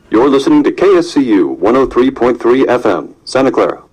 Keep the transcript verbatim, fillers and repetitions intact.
You're listening to K S C U one oh three point three F M, Santa Clara.